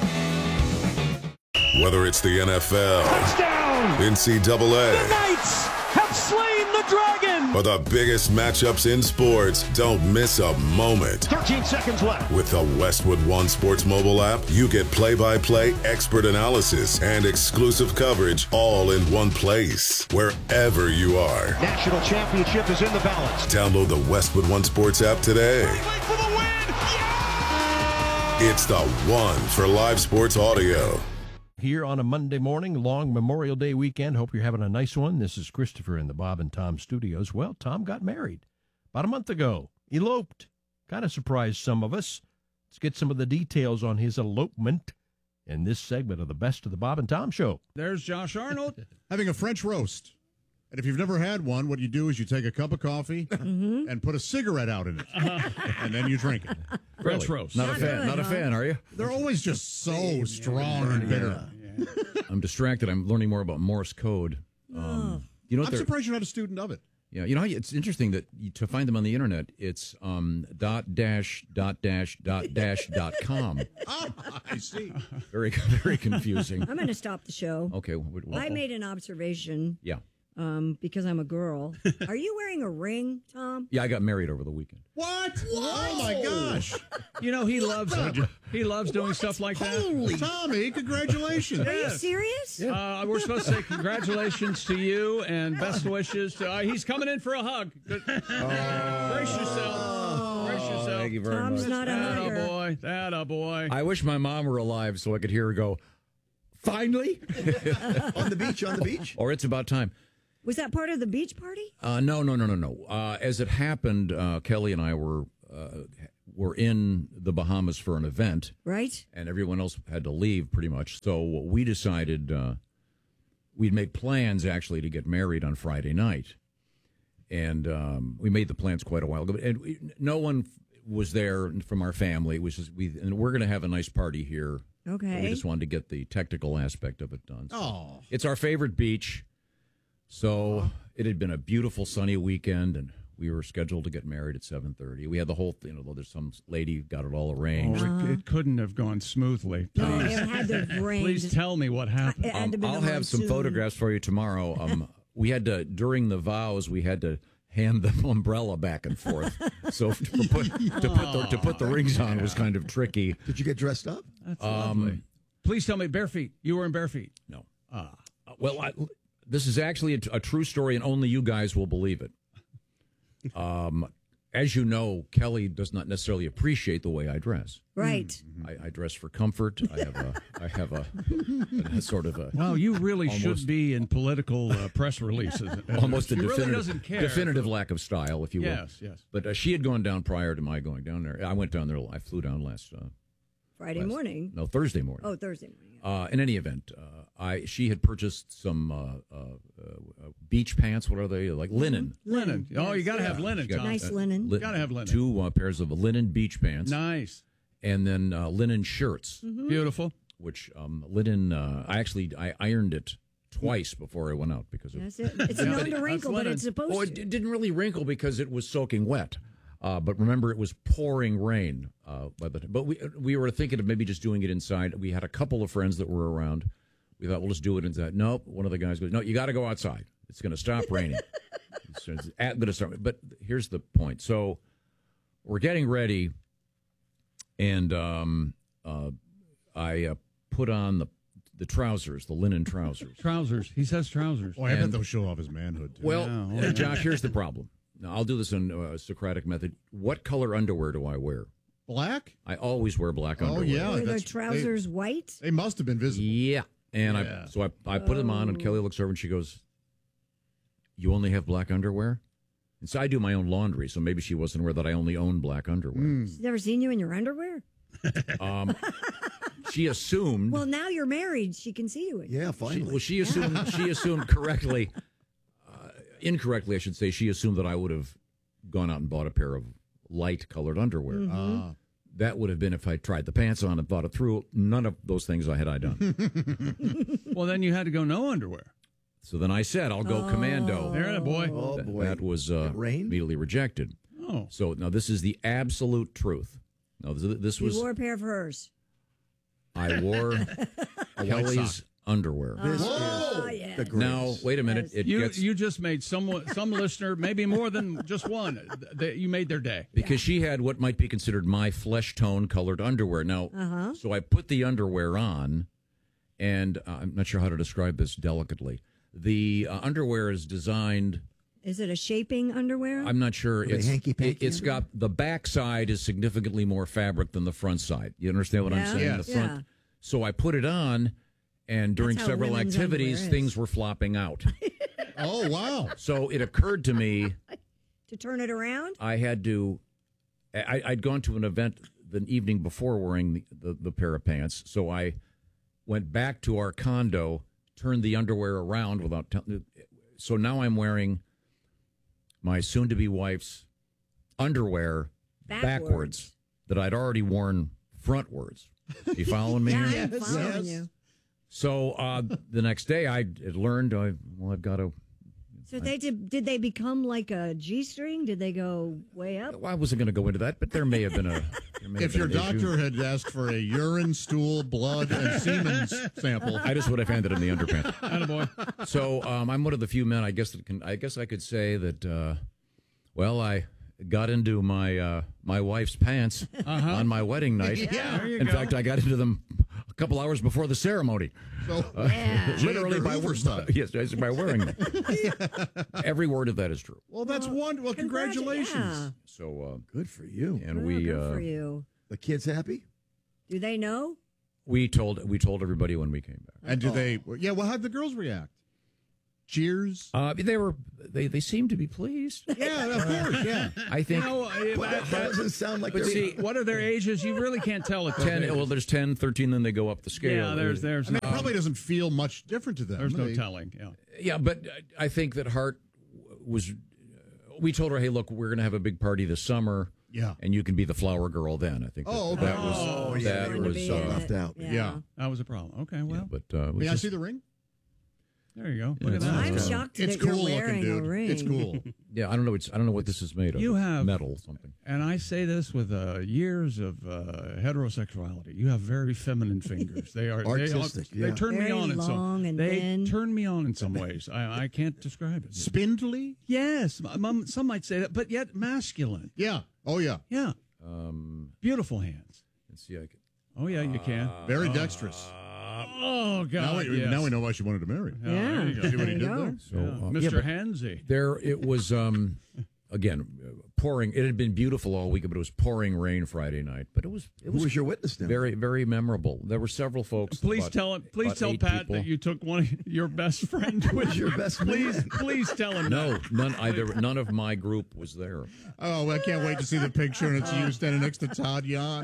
Whether it's the N F L, touchdown, N C double A, the Knights have slain the dragon, or the biggest matchups in sports, don't miss a moment. thirteen seconds left. With the Westwood One Sports mobile app, you get play-by-play, expert analysis, and exclusive coverage all in one place, wherever you are. National championship is in the balance. Download the Westwood One Sports app today. For the win. Yeah! It's the one for live sports audio. Here on a Monday morning, long Memorial Day weekend. Hope you're having a nice one. This is Christopher in the Bob and Tom studios. Well, Tom got married about a month ago. Eloped. Kind of surprised some of us. Let's get some of the details on his elopement in this segment of the Best of the Bob and Tom Show. There's Josh Arnold. Having a French roast. And if you've never had one, what you do is you take a cup of coffee Mm-hmm. and put a cigarette out in it. And then you drink it. French Really? roast. Not a fan. Not a fan, are you? They're always just so strong and bitter. I'm distracted. I'm learning more about Morse code. Um, you know, what I'm they're- surprised you're not a student of it. Yeah, you know, how you- it's interesting that you, to find them on the internet, it's um, dot dash dot dash dot dash dot com. Oh, I see. Very, very confusing. I'm going to stop the show. Okay. what- what- I made an observation Yeah. um, because I'm a girl. Are you wearing a ring, Tom? Yeah, I got married over the weekend. What? Oh, my gosh. You know, he loves he loves doing stuff like that. Holy Tommy, congratulations. Are you serious? Uh, we're supposed to say congratulations to you and best wishes to. Uh, he's coming in for a hug. Good. Brace yourself. Brace yourself. Thank you very Tom's much. not a That hugger. a boy. That a boy. I wish my mom were alive so I could hear her go, finally? On the beach, on the beach. Or it's about time. Was that part of the beach party? Uh, no, no, no, no, no. Uh, as it happened, uh, Kelly and I were uh, were in the Bahamas for an event, Right? and everyone else had to leave pretty much. So we decided uh, we'd make plans actually to get married on Friday night, and um, we made the plans quite a while ago. And we, no one was there from our family. It was just we, and we're going to have a nice party here Okay. We just wanted to get the technical aspect of it done. So Oh. it's our favorite beach. So it had been a beautiful sunny weekend, and we were scheduled to get married at seven thirty. We had the whole thing. You know, there's some lady got it all arranged. Oh, it, it couldn't have gone smoothly. No, Please, it had to have rained. please tell me what happened. It had to Um, be I'll the have some monsoon. photographs for you tomorrow. Um, we had to, during the vows, we had to hand the umbrella back and forth. So to put, to put, the, to put the rings on was kind of tricky. Did you get dressed up? That's Um, lovely. Please tell me, bare feet. You were in bare feet. No. Ah. Uh, well, I, this is actually a, a true story, and only you guys will believe it. Um, as you know, Kelly does not necessarily appreciate the way I dress. Right. I, I dress for comfort. I have a, I have a, a sort of a. Wow, you really almost, should be in political uh, press releases. Almost a She really definitive, doesn't care. definitive lack of style, if you will. Yes, yes. But uh, she had gone down prior to my going down there. I went down there. I flew down last. Uh, Friday last, morning. No, Thursday morning. Oh, Thursday morning. Uh, in any event, uh, I she had purchased some uh, uh, uh, beach pants. What are they? Like linen. Linen. Oh, you got to yes. have linen, She got, Tom. Nice linen. li- Gotta have linen. Two uh, pairs of linen beach pants. Nice. And then uh, linen shirts. Mm-hmm. Beautiful. Which um, linen, uh, I actually I ironed it twice before I went out because of, That's it. It's known to wrinkle, but it's supposed oh, to. it, it didn't really wrinkle because it was soaking wet. Uh, but remember, it was pouring rain. Uh, by the but we we were thinking of maybe just doing it inside. We had a couple of friends that were around. We thought we'll just do it inside. Nope. One of the guys goes, "No, you got to go outside. It's going to stop raining. It's going to start." But here's the point. So we're getting ready, and um, uh, I uh, put on the the trousers, the linen trousers. Trousers. He says trousers. Oh, I bet And- they'll show off his manhood. Too. Well, Yeah, oh, uh, yeah. Josh, here's the problem. Now, I'll do this in a Socratic method. What color underwear do I wear? Black? I always wear black Oh, underwear. yeah. Were the that's- trousers white? They must have been visible. Yeah. And Yeah. I so I, I put them on, and Oh. Kelly looks over and she goes, "You only have black underwear?" And so I do my own laundry, so maybe she wasn't aware that I only own black underwear. Hmm. She's never seen you in your underwear? Um, she assumed. Well, now you're married. She can see you in Yeah, she, finally. well, she assumed. She assumed correctly, uh, incorrectly, I should say. She assumed that I would have gone out and bought a pair of light-colored underwear. Mm-hmm. Ah. That would have been if I tried the pants on and thought it through. None of those things I had I done. Well, then you had to go no underwear. So then I said, "I'll go commando." There, that boy. Oh, Th- boy. That was uh, It rained? immediately rejected. Oh. So now this is the absolute truth. Now this, this You was wore a pair of hers. I wore Kelly's underwear. This Oh, is yeah. the greatest. Now wait a minute. It You gets you just made someone some listener, maybe more than just one, th- that you made their day. because she had what might be considered my flesh tone colored underwear. Now, Uh-huh. so I put the underwear on, and uh, I'm not sure how to describe this delicately. The uh, underwear is designed. Is it a shaping underwear? I'm not sure. Are they It's hanky-panky it, has got the back side is significantly more fabric than the front side. You understand what Yeah? I'm saying? Yes. The front. Yeah. So I put it on, and during That's how several women's activities, underwear is. things were flopping out. Oh, wow. So it occurred to me To turn it around? I had to. I, I'd gone to an event the evening before wearing the, the, the pair of pants, so I went back to our condo, turned the underwear around without. T- so now I'm wearing my soon-to-be wife's underwear backwards, Backwards. that I'd already worn frontwards. You following me? Yeah, here? I'm following yes. you. So uh, the next day, I had learned. I well, I've got to. So they did. Did they become like a G string? Did they go way up? Well, I wasn't going to go into that, but there may have been a. there may If have been your an issue. doctor had asked for a urine, stool, blood, and semen sample, I just would have handed him the underpants. Attaboy. So um, I'm one of the few men, I guess, that can. I guess I could say that. Uh, well, I got into my uh, my wife's pants Uh-huh. on my wedding night. Yeah. There you In go. fact, I got into them a couple hours before the ceremony. so Yeah. Literally by Hoover style. yes, yes, by wearing them. Every word of that is true. Well, that's one. Well, Congratu- congratulations. yeah. So uh, Good for you. and Oh, we good uh, for you. The kids happy? Do they know? we told we told everybody when we came back. And do they? Yeah. Well, how'd the girls react? Cheers. Uh, they were they they seemed to be pleased. Yeah, of course. Yeah. I think. You know, uh, But that- that doesn't sound like But they're... see, what are their ages? You really can't tell at those ten. ages. Well, there's ten, thirteen, then they go up the scale. Yeah, there's there's I mean, it no, probably doesn't feel much different to them. there's no They- telling. Yeah. Yeah, but I think that Hart was. We told her, "Hey, look, we're going to have a big party this summer. Yeah. And you can be the flower girl then. I think. Oh, that, okay. that was Oh, that yeah, was be in uh, left out. Yeah. Yeah. That was a problem. Okay, well, but uh, it was May I just- see the ring? there you go. Yeah, Look at it's that. I'm nice. shocked It's that you're cool looking, wearing dude. a ring. It's cool. Yeah, I don't know. It's I don't know what this is made of. You It's have- metal something. And I say this with uh, years of uh, heterosexuality. You have very feminine fingers. They are Artistic, They, are, yeah. they turn Very me on in long some. and they thin. turn me on in some ways. I, I can't describe it. Spindly? Yes, m- m- some might say that, but yet masculine. Yeah. Oh, yeah. Yeah, Um, beautiful hands. let's see. I can, Oh yeah, you can. Very dexterous. Oh God, Now we, yes. now we know why she wanted to marry. Yeah, Yeah. there you go. See what There he you did go. there? so, Yeah. uh, Mister yeah, but Hansy. there it was. Um, again, uh, pouring. It had been beautiful all week, but it was pouring rain Friday night. But it was it Who was, was your witness now? very very memorable. There were several folks. Please about- tell him. Please about tell eight Pat people. that you took one of your best friend with your you. best Please, man. please tell him. No, that. none either. None of my group was there. Oh, I can't wait to see the picture, and it's you standing next to Todd Yan.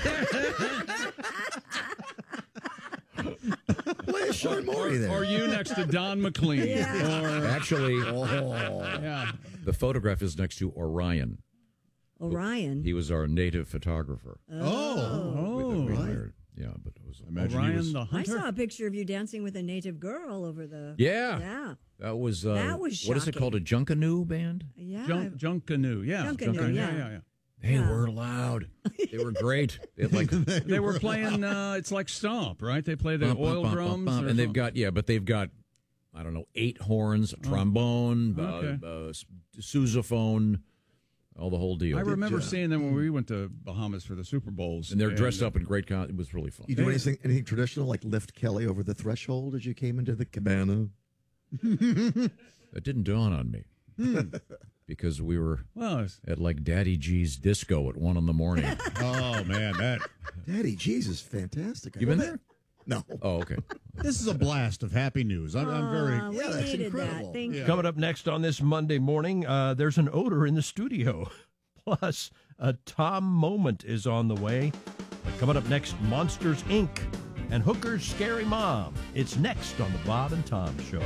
Where's Sean Morey there? Or you next to Don McLean. Yeah. Or, Actually, yeah. the photograph is next to Orion. Orion. He was our native photographer. Oh. Oh, We right. hired. Yeah, but it was. Imagine he Orion was- the I hunter. saw a picture of you dancing with a native girl over the. Yeah. Yeah. That was. Uh, That was what is it called? A Junkanoo band? Yeah. Junk, Junkanoo, yeah. Junkanoo, yeah, yeah. yeah, yeah. They Yeah. were loud. They were great. They had like They were playing. Uh, it's like Stomp, right? They play the bum, bum, oil bum, drums, bum, bum, or and they've something. got yeah, but they've got I don't know eight horns, a trombone, okay. uh, uh, s- sousaphone, all the whole deal. I remember job. seeing them when we went to Bahamas for the Super Bowls, and they're dressed uh, up in great. Con- it was really fun. You do anything anything traditional like lift Kelly over the threshold as you came into the cabana? That didn't dawn on me because we were Well, it's- at like Daddy G's disco at one in the morning. Oh, man, that. Daddy, Jesus, fantastic! You been there? No. Oh, okay. This is a blast of happy news. I'm, I'm very. Aw, we Yeah, that's needed incredible. that. Thank you. Coming up next on this Monday morning, uh, there's an odor in the studio. Plus, a Tom moment is on the way. But coming up next, Monsters, Incorporated and Hooker's Scary Mom. It's next on the Bob and Tom Show.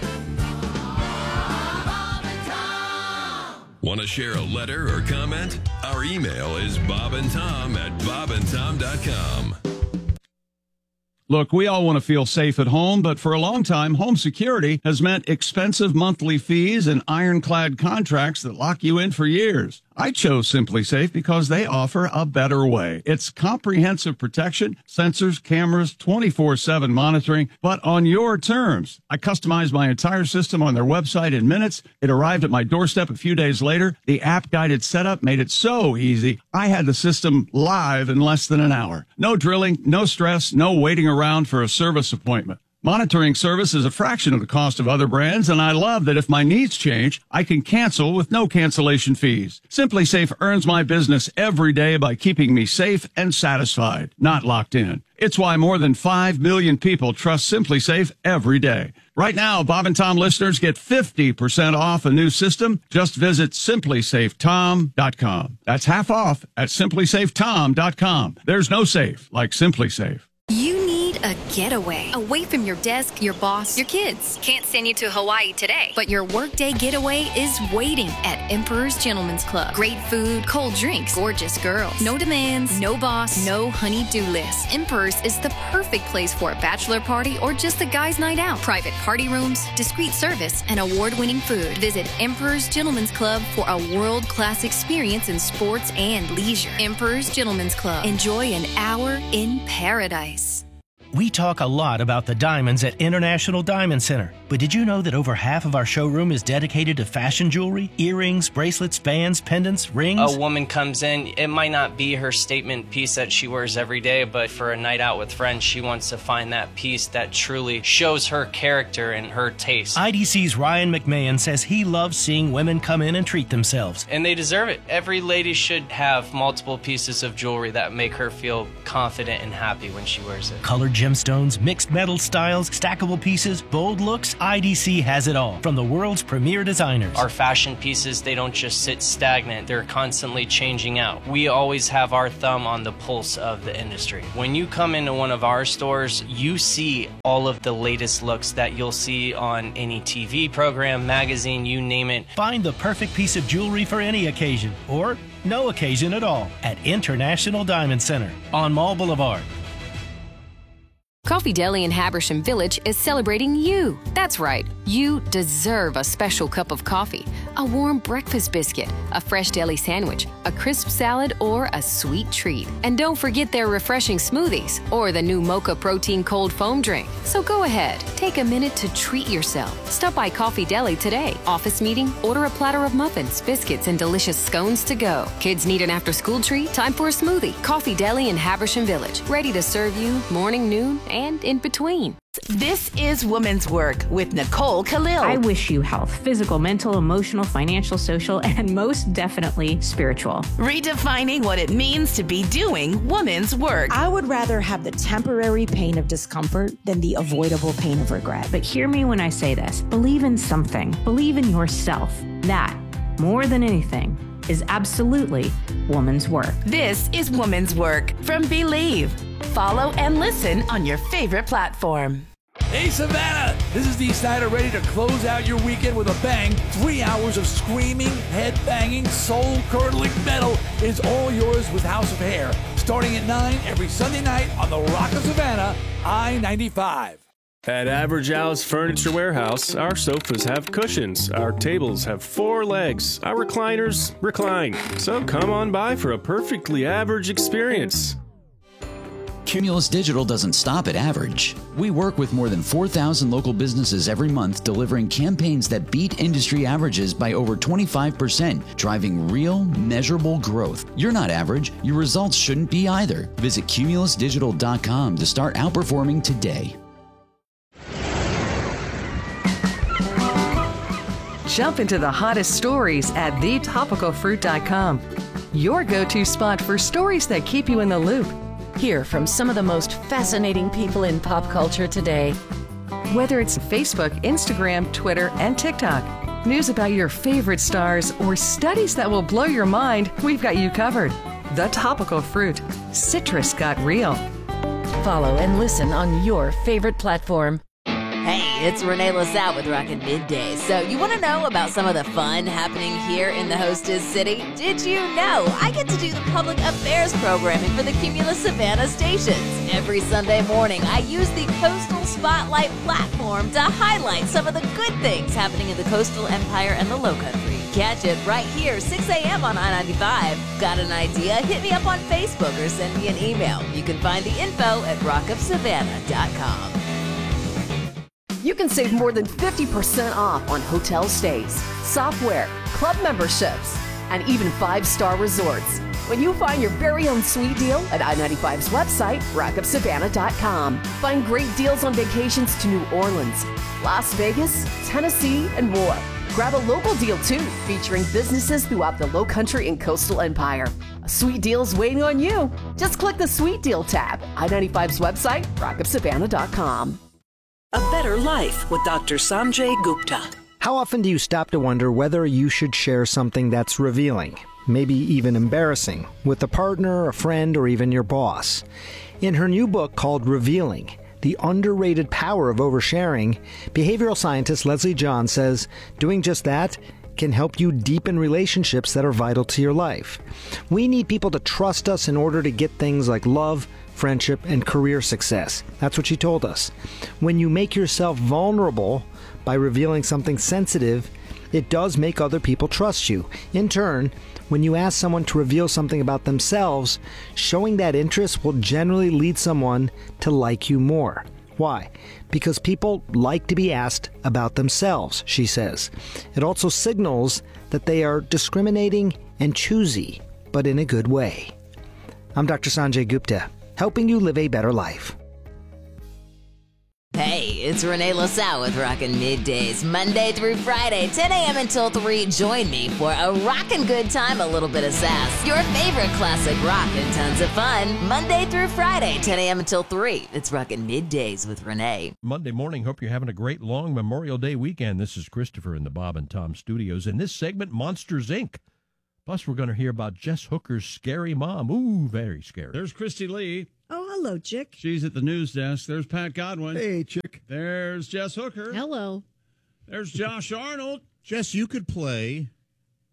Want to share a letter or comment? Our email is bobandtom at bobandtom dot com. Look, we all want to feel safe at home, but for a long time, home security has meant expensive monthly fees and ironclad contracts that lock you in for years. I chose Simply Safe because they offer a better way. It's comprehensive protection, sensors, cameras, twenty-four seven monitoring, but on your terms. I customized my entire system on their website in minutes. It arrived at my doorstep a few days later. The app-guided setup made it so easy. I had the system live in less than an hour. No drilling, no stress, no waiting around for a service appointment. Monitoring service is a fraction of the cost of other brands, and I love that if my needs change, I can cancel with no cancellation fees. Simply Safe earns my business every day by keeping me safe and satisfied, not locked in. It's why more than five million people trust Simply Safe every day. Right now, Bob and Tom listeners get fifty percent off a new system. Just visit simply safe tom dot com. That's half off at simply safe tom dot com. There's no safe like Simply Safe. You need a getaway away from your desk, your boss, your kids. Can't send you to Hawaii today, but your workday getaway is waiting at Emperor's Gentleman's Club. Great food, cold drinks, gorgeous girls. No demands, no boss, no honey-do list. Emperor's is the perfect place for a bachelor party or just a guy's night out. Private party rooms, discreet service, and award-winning food. Visit Emperor's Gentleman's Club for a world-class experience in sports and leisure. Emperor's Gentleman's Club. Enjoy an hour in paradise. We talk a lot about the diamonds at International Diamond Center, but did you know that over half of our showroom is dedicated to fashion jewelry? Earrings, bracelets, bands, pendants, rings? A woman comes in, it might not be her statement piece that she wears every day, but for a night out with friends, she wants to find that piece that truly shows her character and her taste. I D C's Ryan McMahon says he loves seeing women come in and treat themselves. And they deserve it. Every lady should have multiple pieces of jewelry that make her feel confident and happy when she wears it. Colored gemstones, mixed metal styles, stackable pieces, bold looks, I D C has it all from the world's premier designers. Our fashion pieces, they don't just sit stagnant, they're constantly changing out. We always have our thumb on the pulse of the industry. When you come into one of our stores, you see all of the latest looks that you'll see on any T V program, magazine, you name it. Find the perfect piece of jewelry for any occasion, or no occasion at all at International Diamond Center on Mall Boulevard. Coffee Deli in Habersham Village is celebrating you. That's right. You deserve a special cup of coffee, a warm breakfast biscuit, a fresh deli sandwich, a crisp salad, or a sweet treat. And don't forget their refreshing smoothies or the new Mocha Protein Cold Foam drink. So go ahead, take a minute to treat yourself. Stop by Coffee Deli today. Office meeting? Order a platter of muffins, biscuits, and delicious scones to go. Kids need an after-school treat? Time for a smoothie. Coffee Deli in Habersham Village. Ready to serve you morning, noon, and in between. This is Woman's Work with Nicole Khalil. I wish you health, physical, mental, emotional, financial, social, and most definitely spiritual. Redefining what it means to be doing woman's work. I would rather have the temporary pain of discomfort than the avoidable pain of regret. But hear me when I say this. Believe in something. Believe in yourself. That, more than anything, is absolutely woman's work. This is Woman's Work from Believe. Follow and listen on your favorite platform. Hey, Savannah! This is Dee Snider ready to close out your weekend with a bang. Three hours of screaming, head-banging, soul-curdling metal is all yours with House of Hair. Starting at nine every Sunday night on the Rock of Savannah, I ninety-five. At Average Al's Furniture Warehouse, our sofas have cushions, our tables have four legs, our recliners recline. So come on by for a perfectly average experience. Cumulus Digital doesn't stop at average. We work with more than four thousand local businesses every month, delivering campaigns that beat industry averages by over twenty-five percent, driving real, measurable growth. You're not average. Your results shouldn't be either. Visit cumulus digital dot com to start outperforming today. Jump into the hottest stories at the topical fruit dot com. Your go-to spot for stories that keep you in the loop. Hear from some of the most fascinating people in pop culture today. Whether it's Facebook, Instagram, Twitter, and TikTok, news about your favorite stars, or studies that will blow your mind, we've got you covered. The Topical Fruit. Citrus got real. Follow and listen on your favorite platform. Hey, it's Renee LaSalle with Rockin' Midday. So you want to know about some of the fun happening here in the Hostess City? Did you know I get to do the public affairs programming for the Cumulus Savannah stations? Every Sunday morning, I use the Coastal Spotlight platform to highlight some of the good things happening in the Coastal Empire and the Lowcountry. Catch it right here, six a.m. on I ninety-five. Got an idea? Hit me up on Facebook or send me an email. You can find the info at rock of savannah dot com. You can save more than fifty percent off on hotel stays, software, club memberships, and even five-star resorts when you find your very own sweet deal at I ninety-five's website, rock of savannah dot com. Find great deals on vacations to New Orleans, Las Vegas, Tennessee, and more. Grab a local deal, too, featuring businesses throughout the Lowcountry and Coastal Empire. A sweet deal's waiting on you. Just click the Sweet Deal tab, I ninety-five's website, rock of savannah dot com. A Better Life with Doctor Sanjay Gupta. How often do you stop to wonder whether you should share something that's revealing, maybe even embarrassing, with a partner, a friend, or even your boss? In her new book called Revealing, The Underrated Power of Oversharing, behavioral scientist Leslie John says doing just that can help you deepen relationships that are vital to your life. We need people to trust us in order to get things like love, friendship, and career success. That's what she told us. When you make yourself vulnerable by revealing something sensitive, it does make other people trust you. In turn, when you ask someone to reveal something about themselves, showing that interest will generally lead someone to like you more. Why? Because people like to be asked about themselves, she says. It also signals that they are discriminating and choosy, but in a good way. I'm Doctor Sanjay Gupta, helping you live a better life. Hey, it's Renee LaSalle with Rockin' Middays, Monday through Friday, ten a.m. until three. Join me for a rockin' good time, a little bit of sass. Your favorite classic rock and tons of fun. Monday through Friday, ten a.m. until three. It's Rockin' Middays with Renee. Monday morning. Hope you're having a great long Memorial Day weekend. This is Christopher in the Bob and Tom Studios. In this segment, Monsters, Incorporated. Plus, we're going to hear about Jess Hooker's scary mom. Ooh, very scary. There's Christy Lee. Oh, hello, Chick. She's at the news desk. There's Pat Godwin. Hey, Chick. There's Jess Hooker. Hello. There's Josh Arnold. Jess, you could play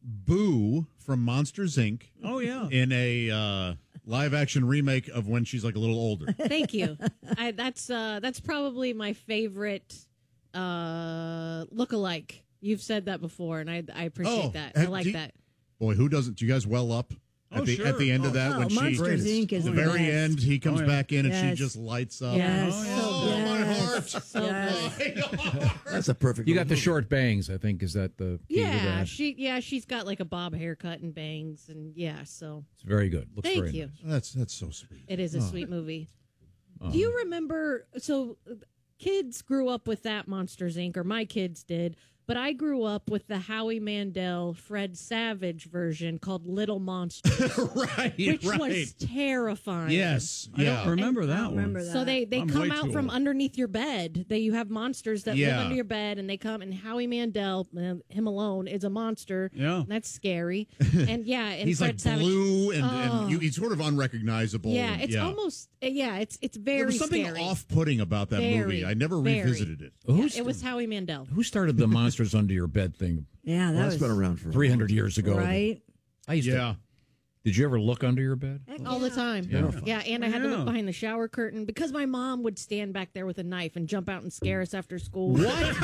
Boo from Monsters, Incorporated. Oh, yeah. In a uh, live-action remake of when she's like a little older. Thank you. I, that's uh, that's probably my favorite uh, look-alike. You've said that before, and I I appreciate Oh, that. I have- like do you- that. Boy, who doesn't? Do you guys well up? At Oh, the sure. at the end of that Oh, when she Monsters, Incorporated is the the very best. end he comes Oh, yeah. back in and Yes. she just lights up. Yes. Oh, So my yes. heart. So Yes. good. That's a perfect. You got little the movie. short bangs, I think. Is that the key to Yeah, that? she yeah she's got like a bob haircut and bangs, and yeah, so It's very good. Looks thank very you. nice. That's that's so sweet. It is a Oh. sweet movie. Um, Do you remember? So, uh, kids grew up with that Monsters Incorporated, or my kids did. But I grew up with the Howie Mandel, Fred Savage version called Little Monsters, right, which right. was terrifying. Yes, I yeah. don't remember I that don't one. remember that. So they, they I'm come way out too from old. underneath your bed. They you have monsters that Yeah. live under your bed, and they come. And Howie Mandel, uh, him alone, is a monster. Yeah. And that's scary. And yeah, and He's Fred like Savage, blue and, Oh. and you, he's sort of unrecognizable. Yeah, and- it's almost uh, yeah, it's it's very there was something scary. off-putting about that Very, movie. I never very. revisited it. Yeah, Who's- it was Howie Mandel. Who started the Monsters Under Your Bed thing Yeah, that Well, that's was been around for three hundred years ago? right. I used Yeah. to. Did you ever look under your bed? All the time. Yeah. Yeah, and I had to Yeah. look behind the shower curtain because my mom would stand back there with a knife and jump out and scare us after school. What?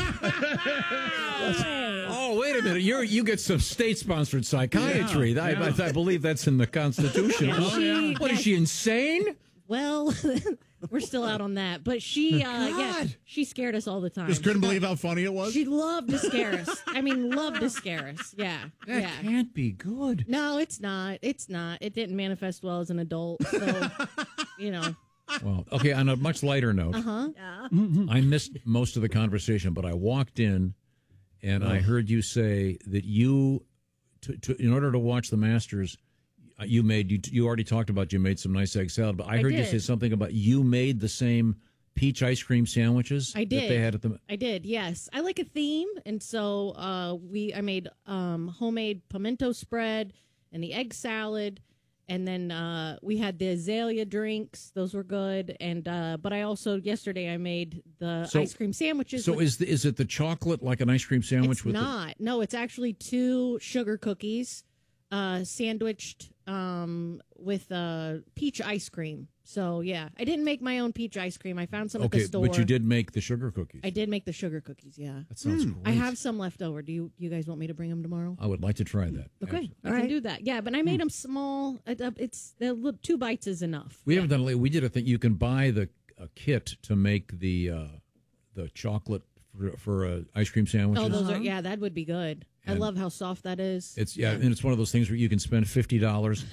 Oh, wait a minute! You you get some state-sponsored psychiatry. Yeah, I, yeah. I, I believe that's in the Constitution. Yeah, she- What is she insane? Well, we're still out on that, but she, uh, yeah, God. she scared us all the time. Just couldn't She believe how funny it was. She loved to scare us. I mean, loved to scare us. Yeah, That yeah. can't be good. No, it's not. It's not. It didn't manifest well as an adult. So, you know. Well, okay. On a much lighter note, Uh huh. I missed most of the conversation, but I walked in and I heard you say that you, to, to, in order to watch the Masters, uh, you made you you already talked about you made some nice egg salad, but I, I heard you did. say something about you made the same peach ice cream sandwiches I that did. they had at the. I did. Yes, I like a theme, and so uh, we I made um, homemade pimento spread and the egg salad, and then uh, we had the azalea drinks. Those were good, and uh, but I also yesterday I made the So- ice cream sandwiches. So with- is the, is it the chocolate like an ice cream sandwich it's with not? No, it's actually two sugar cookies, uh, sandwiched um, with uh, peach ice cream. So yeah, I didn't make my own peach ice cream. I found some the at the okay, store. but you did make the sugar cookies. I did make the sugar cookies. Yeah, That sounds I great. have some left over. Do you you guys want me to bring them tomorrow? I would like to try that. Okay, I All can right. do that. Yeah, but I made them small. It- uh, It's the li- two bites is enough. We haven't done it lately. We did a thing. You can buy the a kit to make the uh, the chocolate for, for uh, ice cream sandwiches. Oh, those are yeah. That would be good. I And- love how soft that is. It's yeah, and it's one of those things where you can spend fifty dollars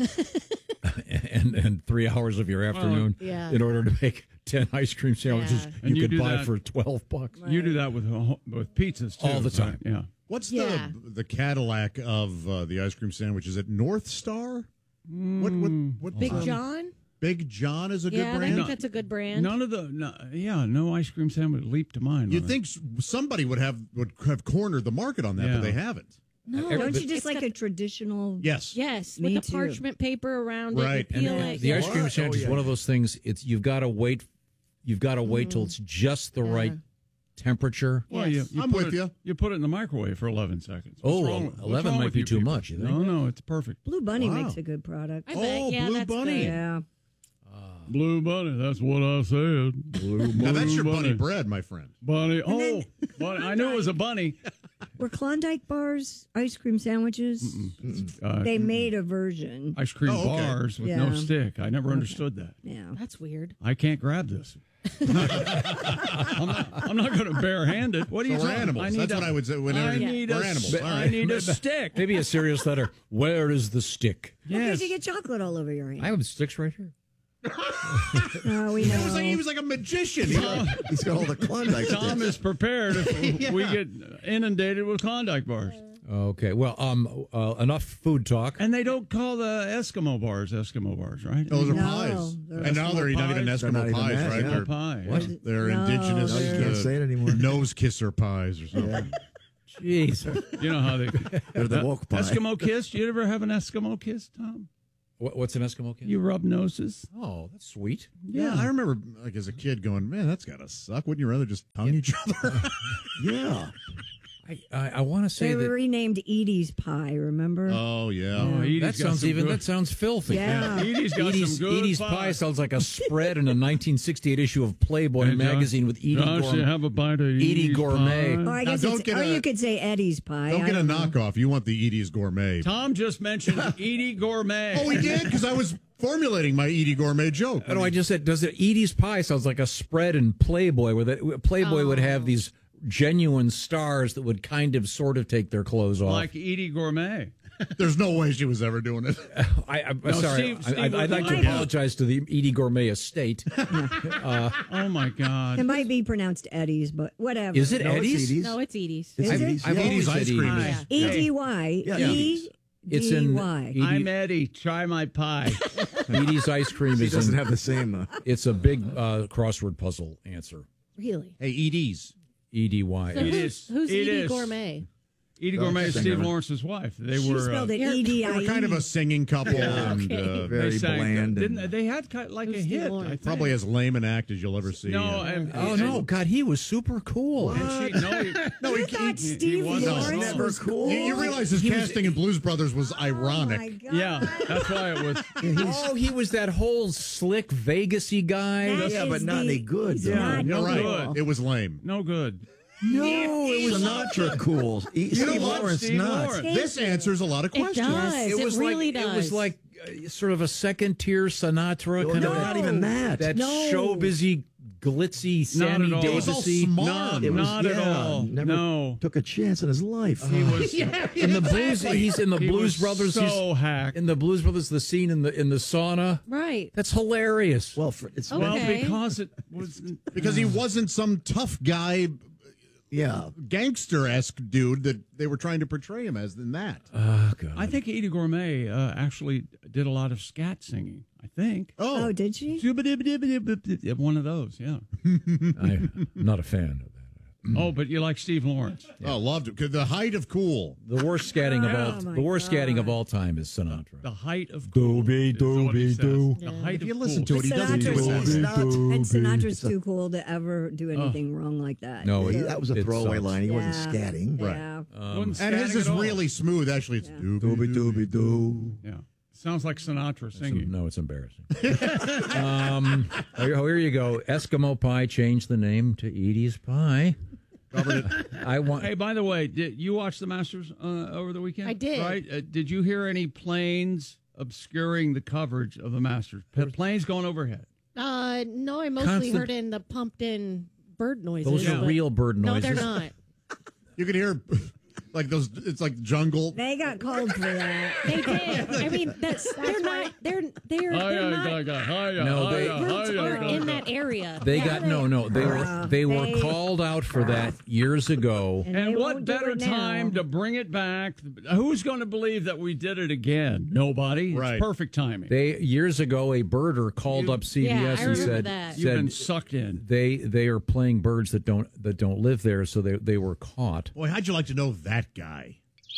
and and three hours of your afternoon Yeah. in order to make ten ice cream sandwiches Yeah. you, And you could do buy that- for twelve bucks. You do that with with pizzas too, All the time. right? Yeah. What's Yeah. the the Cadillac of uh, the ice cream sandwich? Is it North Star? What what what? Big um, John. Big John is a Yeah, good I brand. think that's a good brand. None of the no, yeah, no ice cream sandwich leaped to mind. You'd on think s- somebody would have would have cornered the market on that, Yeah. but they haven't. No, Don't you it's just like got- a traditional? Yes. Yes, Me with the too. parchment paper around Right, it. You peel and it. The yeah. ice cream What? sandwich Oh, is yeah. one of those things. It's you've got to wait. You've got to wait till it's just the right temperature. Well, you, Yes. you I'm put with it- you. You put it in the microwave for eleven seconds. What's Oh, wrong- what's eleven wrong might with be you too people? much, you think? No, no, it's perfect. Blue Bunny Wow. makes a good product. I bet. Oh, yeah, Blue that's Bunny. great. Yeah. Blue bunny. That's what I said. Blue, Now that's your bunny bunny bread, my friend. Bunny. Oh, then- bunny. I knew it was a bunny. Were Klondike bars ice cream sandwiches? Uh, They made a version. ice cream Oh, okay. bars with no Yeah. stick. I never understood that. Yeah. That's weird. I can't grab this. I'm not, I'm not going to barehand it. What are So you we're talking- animals. I need That's a- what I would say whenever- I Yeah. need we're a, animals. s- All I right. need a stick. Maybe a serious letter. Where is the stick? Because Yes. you get chocolate all over your hand. I have sticks right here. Oh, we He know. was like he was like a magician. He- He's got all the Klondike Tom sticks. is prepared if Yeah. we get inundated with Klondike bars. Okay. Well, um, uh, enough food talk. And they don't call the Eskimo bars Eskimo bars, right? Those are No, pies, they're and now they're Eskimo not even pies. They're not Eskimo even pies, that, right? yeah. They're, pie. What? they're No, indigenous. No, you they're- can't say it anymore. Nose kisser pies or something. Jeez. You know how they They're the woke pie. Eskimo kiss. You ever have an Eskimo kiss, Tom? What, what's an Eskimo kid? You rub noses. Oh, that's sweet. Yeah, I remember like as a kid going, man, that's gotta suck. Wouldn't you rather just tongue each other? Yeah. I, I, I want to say They that. were renamed Edie's Pie, remember? Oh, yeah. Oh, Yeah. that sounds even. That sounds filthy. Yeah. Edie's got Edie's, some good Edie's pie. pie sounds like a spread in a nineteen sixty-eight issue of Playboy Hey, Josh- magazine with Edie Josh, Gourmet. you have a bite of Edie Edie's Gourmet. pie? Or I Now, guess don't it's, get or a- you could say Eddie's Pie. Don't I get a know. knockoff. You want the Edie's Gourmet. Tom just mentioned Edie Gourmet. Oh, we did? Because I was formulating my Edie Gourmet joke. Oh, no, I just said, does it Edie's pie sounds like a spread in Playboy where that Playboy would have these genuine stars that would kind of sort of take their clothes off. Like Edie Gourmet. There's no way she was ever doing it. I, I'm No, sorry. Steve- Steve I, I'd, I'd like to would- apologize to the Edie Gourmet estate. uh, Oh my God. It might be pronounced Eddie's, but whatever. Is it No, it's Eddie's? Edie's. No, it's Edie's. It's Is it? Edie's. I've Yeah. always Edie's said ice cream Edie's. is- E D Y. Yeah. E It's in D Y. Edie- I'm Eddie. Try my pie. Edie's ice cream She is doesn't in, have the same. Uh, it's a big uh, crossword puzzle answer. Really? Hey, Edie's. E D Y. So It who's, is. who's It Edie is. Gourmet? Edie Oh, Gourmet is singer. Steve Lawrence's wife. They She were. uh, spelled it E D They I were E. kind of a singing couple. Yeah. and Okay. uh, very they sang, bland. Didn't and- they? They had kind of like Who's a Steve hit. Lawrence? I think. probably as lame an act as you'll ever see. No, Uh, and, Oh, no. God, he was super cool. And she, no, he, no, he, I thought he- Steve was Lawrence never was cool. you, you realize his casting in Blues Brothers was ironic. Oh my God. yeah, that's why it was. Oh, he was that whole slick Vegas-y guy. That Yeah, but is not the- any good, it's though. not You're no right. good. It was lame. No good. No, it was Sinatra cool. E- You Steve love Lawrence Steve not. Lawrence. This answers a lot of It questions. does. It, was really like does. it was like uh, sort of a second-tier Sinatra No, kind no, of not even that. that No. showbizy, glitzy, Not Sammy at all. It was all Davis-y. smart. Not, It was- not at yeah, all. Never No. took a chance in his life. He was. In the blues, he's in the He Blues was Brothers. so he's, hacked. in the Blues Brothers, the scene in the in the sauna. right. That's hilarious. well, for, it's Okay. Well, because it was. Because he wasn't some tough guy, yeah. gangster-esque dude that they were trying to portray him as in that. Oh God. I think Edie Gourmet uh, actually did a lot of scat singing. I think. Oh, Oh, did she? One of those, yeah. I'm not a fan of that. Oh, but you like Steve Lawrence. oh, loved it. 'Cause the height of cool. The worst scatting of all Oh, my the worst God. scatting of all time is Sinatra. The height of cool. Doobie, is what he doobie, says. doo. The height If of you listen cool. to it, he doesn't Sinatra's- do It's not. And Sinatra's too cool to ever do anything wrong like that. No, He- it- that was a it throwaway sucks. line. He wasn't Yeah. scatting. Yeah. Wasn't And his scatting is at all. really smooth. Actually, it's doobie Doobie doobie doo. Yeah. Sounds like Sinatra singing. No, it's embarrassing. um, here, here you go. Eskimo Pie changed the name to Edie's Pie. I want. Hey, by the way, did you watch the Masters uh, over the weekend? I did. Right? Uh, did you hear any planes obscuring the coverage of the Masters? P- planes going overhead. Uh, no, I mostly Constant- heard in the pumped in bird noises. Those are but- real bird No, noises. they're not. You could hear like those. It's like jungle. They got called for that. They did. I mean, that's they're not. They're they're, they're not. No, they- Birds aren't in that area. They Yeah. got no, no. They were Uh, they were they- called out for that years ago. And, And they what won't do better it now. time to bring it back? Who's going to believe that we did it again? Nobody. Right. It's perfect timing. They years ago a birder called You- up C B S Yeah, I and remember said, that. You've been said sucked in. they they are playing birds that don't that don't live there, so they they were caught. Boy, how'd you like to know that guy?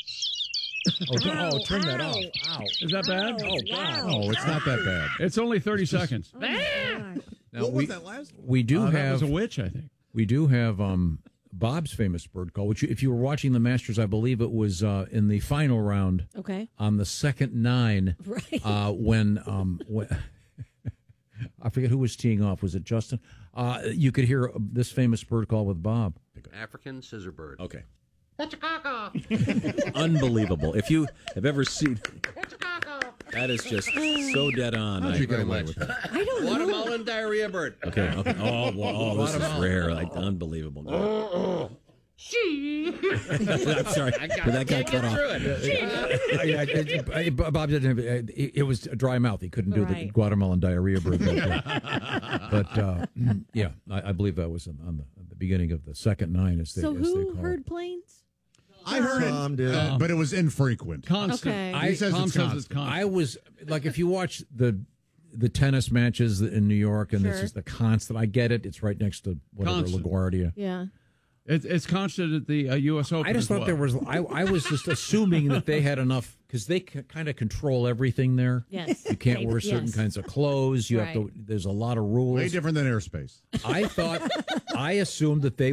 Oh, t- oh turn that off! Ow! Is that bad? Oh God! No, it's not that bad. It's only thirty seconds. Oh, my gosh. Now, what we, was that last one? We do Uh, that have was a witch, I think. we do have um, Bob's famous bird call. Which, if you were watching the Masters, I believe it was uh, in the final round Okay. on the second nine. Right. Uh, when um, when I forget who was teeing off. Was it Justin? Uh, you could hear this famous bird call with Bob. African scissorbird. Okay. Unbelievable. If you have ever seen that is just so dead on. How'd I you get very away much. with that? I don't know. Watermelon diarrhea bird. Okay. okay. Oh, well, oh, this is rare. Like unbelievable. I'm sorry, but that got cut off. I- I- I- I- Bob didn't. Have, it, it was a dry mouth. He couldn't do the Right. Guatemalan diarrhea bird. But, but uh, yeah, I, I believe that was on the, on the beginning of the second nine. As they, So as they who call heard it. planes? I heard Tom it, did. uh, but it was infrequent. Constant. Okay. I- He says Tom it's says constant. it's constant. I was like, if you watch the the tennis matches in New York, and this Sure. is the constant. I get it. It's right next to whatever Constant. LaGuardia. Yeah. It, it's constant at the uh, U S Open. I just as thought well. there was. I, I was just assuming that they had enough because they c- kind of control everything there. Yes. You can't They- wear certain yes. kinds of clothes. You have Right. to. There's a lot of rules. Way different than airspace. I thought. I assumed that they